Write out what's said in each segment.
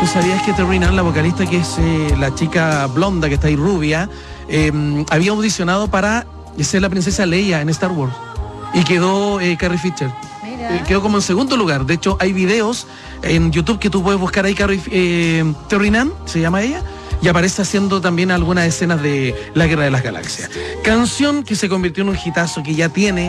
¿Tú sabías que Terry Nunn, la vocalista, que es la chica blonda que está ahí rubia, había audicionado para ser la princesa Leia en Star Wars? Y quedó Carrie Fisher. Quedó como en segundo lugar. De hecho, hay videos en YouTube que tú puedes buscar ahí, Terry Nunn, se llama ella, y aparece haciendo también algunas escenas de La Guerra de las Galaxias. Canción que se convirtió en un hitazo, que ya tiene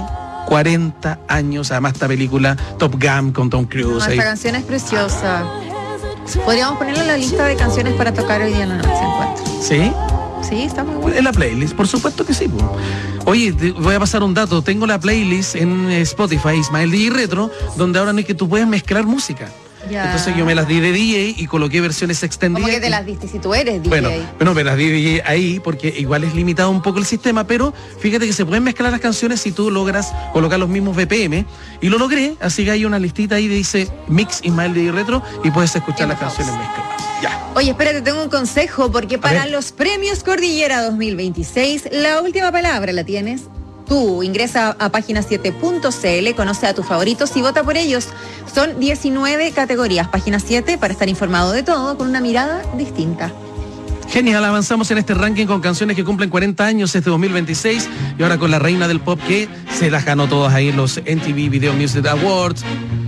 40 años, además esta película Top Gun con Tom Cruise. Esta canción es preciosa. Podríamos ponerla en la lista de canciones para tocar hoy día en la noche, encuentro. ¿Sí? Sí, está muy buena. En la playlist, por supuesto que sí. Oye, te voy a pasar un dato. Tengo la playlist en Spotify, Ismael DJ Retro, donde ahora no es que tú puedes mezclar música. Ya. Entonces yo me las di de DJ y coloqué versiones extendidas. ¿Cómo que te las diste si tú eres DJ? Bueno, me las di de DJ ahí porque igual es limitado un poco el sistema, pero fíjate que se pueden mezclar las canciones si tú logras colocar los mismos BPM. Y lo logré, así que hay una listita ahí que dice Mix Ismael DJ Retro y puedes escuchar las canciones mezcladas. Ya. Oye, espérate, tengo un consejo, porque para los premios Cordillera 2026, la última palabra la tienes tú. Ingresa a página7.cl, conoce a tus favoritos y vota por ellos. Son 19 categorías, página 7, para estar informado de todo con una mirada distinta. Genial, avanzamos en este ranking con canciones que cumplen 40 años este 2026 y ahora con la reina del pop que se las ganó todas ahí en los MTV Video Music Awards.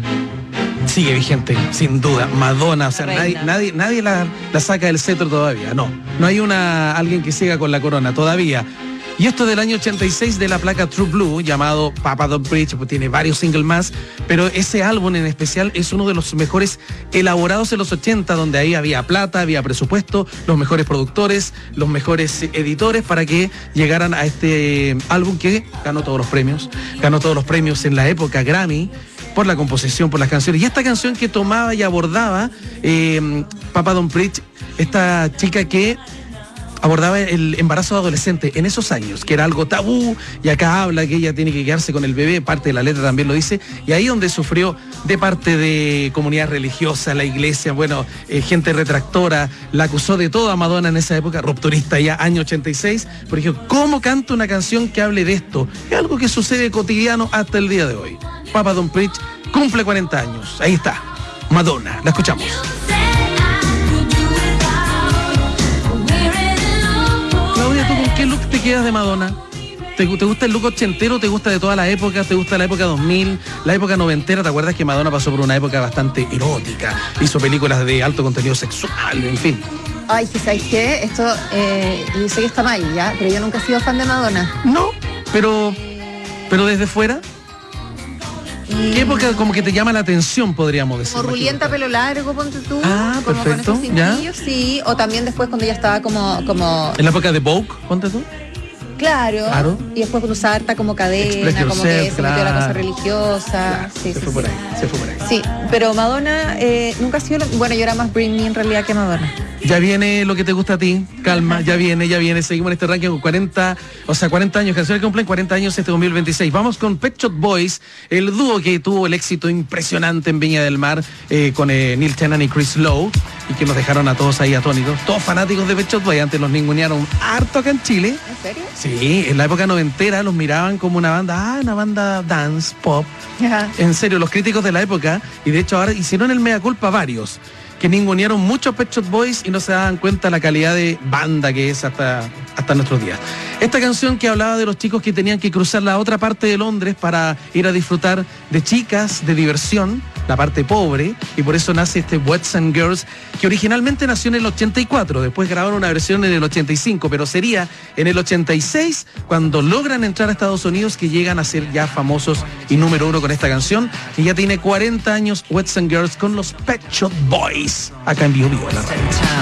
Sigue vigente, sin duda, Madonna, o sea, nadie la saca del cetro todavía, no hay alguien que siga con la corona todavía. Y esto del año 86 de la placa True Blue, llamado Papa Don't Preach, pues tiene varios singles más, pero ese álbum en especial es uno de los mejores elaborados en los 80, donde ahí había plata, había presupuesto, los mejores productores, los mejores editores para que llegaran a este álbum que ganó todos los premios en la época Grammy, por la composición, por las canciones. Y esta canción que tomaba y abordaba Papa Don't Preach, esta chica que abordaba el embarazo adolescente en esos años, que era algo tabú, y acá habla que ella tiene que quedarse con el bebé, parte de la letra también lo dice, y ahí donde sufrió de parte de comunidad religiosa, la iglesia, gente retractora, la acusó de todo a Madonna en esa época, rupturista ya, año 86, por ejemplo, ¿cómo canta una canción que hable de esto? Es algo que sucede cotidiano hasta el día de hoy. Papa Don't Preach cumple 40 años, ahí está, Madonna, la escuchamos. ¿Tú con qué look te quedas de Madonna? ¿Te gusta el look ochentero? ¿Te gusta de toda la época? ¿Te gusta la época 2000? ¿La época noventera? ¿Te acuerdas que Madonna pasó por una época bastante erótica? Hizo películas de alto contenido sexual, en fin. Ay, ¿sabes qué? Esto, yo sé que está mal, ¿ya? Pero yo nunca he sido fan de Madonna. No, pero desde fuera... ¿Qué época como que te llama la atención, podríamos decir? Como rulienta, pelo largo, ponte tú. Ah, como perfecto, con esos cintillos, sí. O también después cuando ya estaba como... ¿En la época de Vogue, ponte tú? Claro. Y después cuando usaba harta como cadena, como que se metió la cosa religiosa. Claro, sí, se fue por ahí. Sí, pero Madonna nunca ha sido... Bueno, yo era más Britney en realidad que Madonna. Ya viene lo que te gusta a ti, calma, ya viene. Seguimos en este ranking con 40 años, canciones que cumplen 40 años este 2026. Vamos con Pet Shop Boys, el dúo que tuvo el éxito impresionante en Viña del Mar con Neil Tennant y Chris Lowe, y que nos dejaron a todos ahí atónitos, todos fanáticos de Pet Shop Boys. Antes los ningunearon harto acá en Chile. ¿En serio? Sí, en la época noventera los miraban como una banda dance, pop. Ajá. En serio, los críticos de la época, y de hecho ahora hicieron el mea culpa varios, que ningunearon mucho Pet Shop Boys y no se daban cuenta la calidad de banda que es hasta nuestros días. Esta canción que hablaba de los chicos que tenían que cruzar la otra parte de Londres para ir a disfrutar de chicas, de diversión, la parte pobre, y por eso nace este Boys and Girls, que originalmente nació en el 84, después grabaron una versión en el 85, pero sería en el 86 cuando logran entrar a Estados Unidos, que llegan a ser ya famosos y número 1 con esta canción, que ya tiene 40 años, Boys and Girls con los Pet Shop Boys, acá en Vivo Vivo.